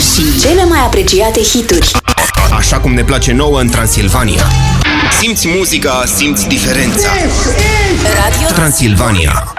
și cele mai apreciate hituri. Așa cum ne place nouă în Transilvania. Simți muzica, simți diferența. Radio Transilvania.